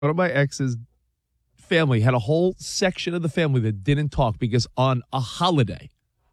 One of my ex's family had a whole section of the family that didn't talk because on a holiday,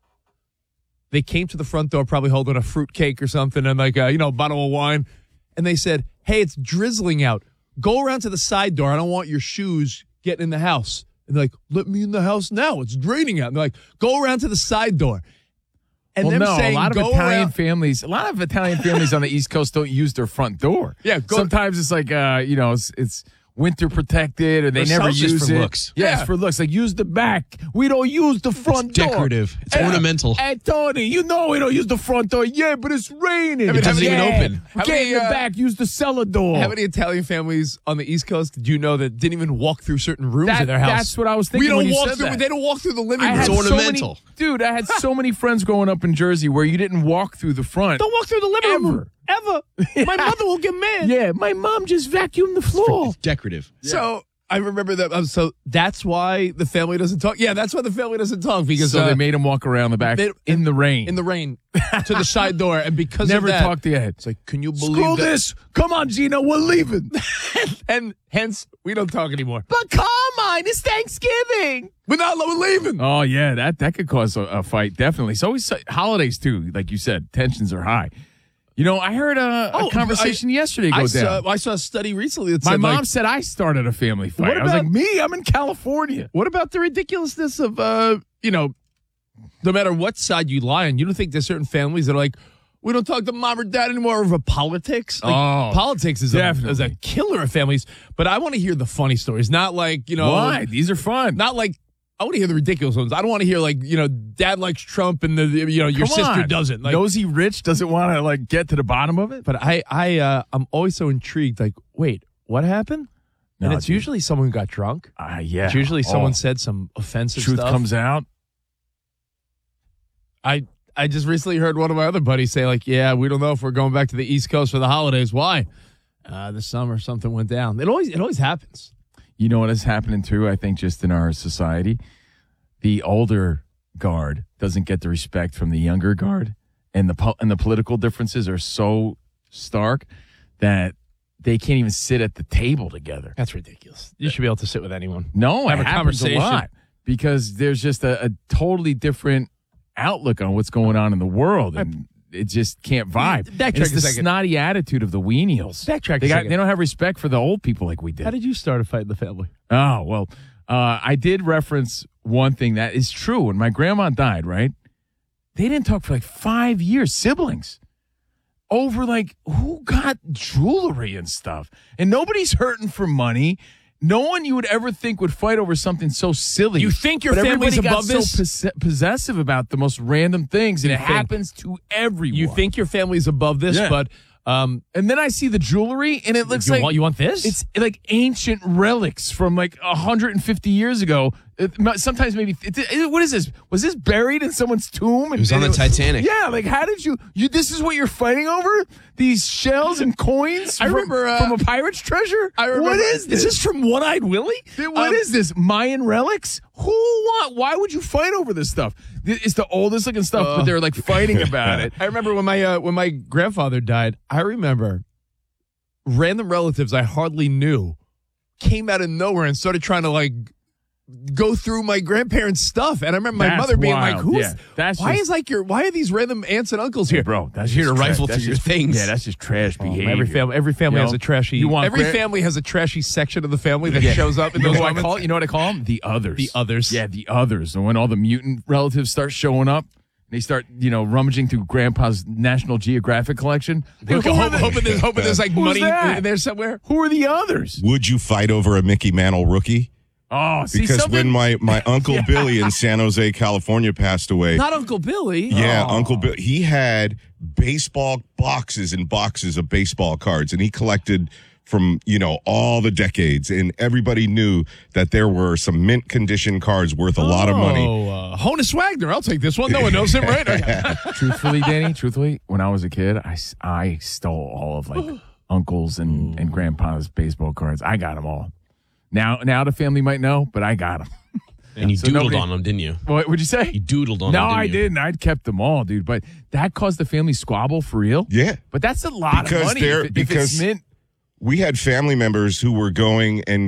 they came to the front door probably holding a fruitcake or something and like a bottle of wine. And they said, hey, it's drizzling out. Go around to the side door. I don't want your shoes getting in the house. And they're like, let me in the house now. It's draining out. And they're like, go around to the side door. And a lot of Italian families on the East Coast don't use their front door. Yeah, sometimes it's like it's winter protected, or they never use for it. Looks. Yeah, it's for looks. Like use the back. We don't use the front door. Decorative. It's ornamental. Hey Tony, we don't use the front door. Yeah, but it's raining. It doesn't even open. Get in the back. Use the cellar door. How many Italian families on the East Coast did you know that didn't even walk through certain rooms of their house? That's what I was thinking. They don't walk through the living room. It's ornamental. Dude, I had so many friends growing up in Jersey where you didn't walk through the front. Don't walk through the living room. Ever. My mother will get mad. Yeah, my mom just vacuumed the floor. It's decorative. Yeah. So I remember that. So that's why the family doesn't talk. Yeah, that's why the family doesn't talk. Because they made him walk around the back in the rain. In the rain to the side door. And because never of that, talked to your head. It's like, can you believe Screw this. Come on, Gino, we're leaving. and hence, we don't talk anymore. But come on, it's Thanksgiving. We're leaving. Oh, yeah, that could cause a fight, definitely. It's always holidays, too. Like you said, tensions are high. I heard a conversation yesterday go down. I saw a study recently that my said, mom said I started a family fight. I was like, me? I'm in California. What about the ridiculousness of, no matter what side you lie on, you don't think there's certain families that are like, we don't talk to mom or dad anymore over politics? Politics is a killer of families. But I want to hear the funny stories, not like, Why? These are fun. Not like, I want to hear the ridiculous ones. I don't want to hear like, dad likes Trump and your sister doesn't. Like, Nosy Rich doesn't want to like get to the bottom of it. But I'm always so intrigued. Like, wait, what happened? And it's usually someone who got drunk. Yeah. It's usually someone said some offensive Truth stuff. comes out. I just recently heard one of my other buddies say like, yeah, we don't know if we're going back to the East Coast for the holidays. Why? This summer something went down. It always happens. You know what is happening too, I think, just in our society? The older guard doesn't get the respect from the younger guard, and the political differences are so stark that they can't even sit at the table together. That's ridiculous. You should be able to sit with anyone. No, have it a happens conversation. a lot because there's just a totally different outlook on what's going on in the world, and it just can't vibe. It's the snotty attitude of the weenials. Backtrack They don't have respect for the old people like we did. How did you start a fight in the family? Oh, well, I did reference one thing that is true. When my grandma died, right, they didn't talk for like 5 years, siblings, over like who got jewelry and stuff. And nobody's hurting for money. No one you would ever think would fight over something so silly. You think your family's above this? So possessive about the most random things, and it happens to everyone. You think your family's above this, but and then I see the jewelry, and it looks like you want this? It's like ancient relics from like 150 years ago. Sometimes maybe what is this? Was this buried in someone's tomb? It was on the Titanic. Yeah, like how did you? This is what you're fighting over? These shells and coins? I remember from a pirate's treasure. What is this? Is this from One-Eyed Willie? What is this? Mayan relics? Why would you fight over this stuff? It's the oldest looking stuff, but they're like fighting about it. I remember when my grandfather died. I remember random relatives I hardly knew came out of nowhere and started trying to like go through my grandparents' stuff. And I remember my mother being like, why are these random aunts and uncles here? Bro, that's here to rifle through your things. Yeah, that's just trash behavior. Every family has a trashy. Family has a trashy section of the family that shows up in those moments. You know what I call them? The others. The others. Yeah, the others. And when all the mutant relatives start showing up, they start, rummaging through Grandpa's National Geographic collection. Hoping there's like money in there somewhere. Who are the others? Would you fight over a Mickey Mantle rookie? Oh, see, because when my Uncle Billy in San Jose, California passed away. Not Uncle Billy. Yeah, Uncle Bill. He had baseball boxes and boxes of baseball cards, and he collected from, all the decades. And everybody knew that there were some mint condition cards worth a lot of money. Honus Wagner. I'll take this one. No one knows him, right? Truthfully, Danny, when I was a kid, I stole all of like uncles and grandpa's baseball cards. I got them all. Now the family might know, but I got them. And you doodled on them, didn't you? What would you say? You doodled on them, No, I didn't. I'd kept them all, dude. But that caused the family squabble for real? Yeah. But that's a lot of money if it's mint. we had family members who were going and